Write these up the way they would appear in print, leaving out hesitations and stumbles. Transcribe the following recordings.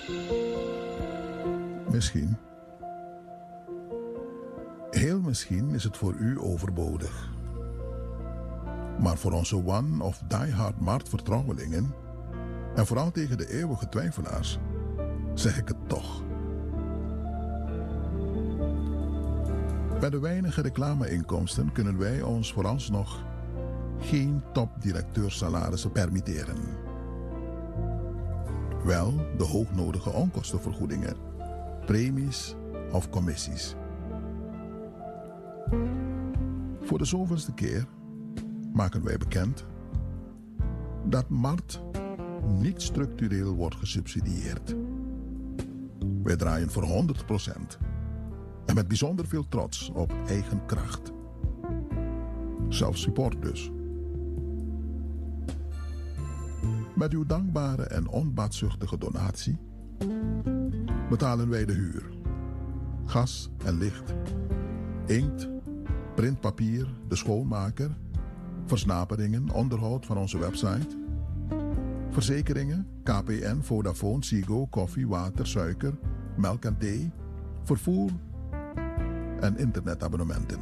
Misschien. Heel misschien is het voor u overbodig. Maar voor onze one- of die-hard marktvertrouwelingen, en vooral tegen de eeuwige twijfelaars, zeg ik het toch. Bij de weinige reclameinkomsten kunnen wij ons vooralsnog geen topdirecteursalarissen permitteren. Wel de hoognodige onkostenvergoedingen, premies of commissies. Voor de zoveelste keer maken wij bekend dat MART niet structureel wordt gesubsidieerd. Wij draaien voor 100% en met bijzonder veel trots op eigen kracht. Zelfs support dus. Met uw dankbare en onbaatzuchtige donatie betalen wij de huur, gas en licht, inkt, printpapier, de schoonmaker, versnaperingen, onderhoud van onze website, verzekeringen, KPN, Vodafone, Ziggo, koffie, water, suiker, melk en thee, vervoer en internetabonnementen.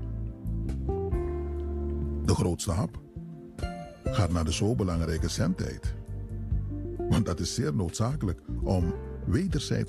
De grootste hap gaat naar de zo belangrijke zendtijd. Want dat is zeer noodzakelijk om wederzijds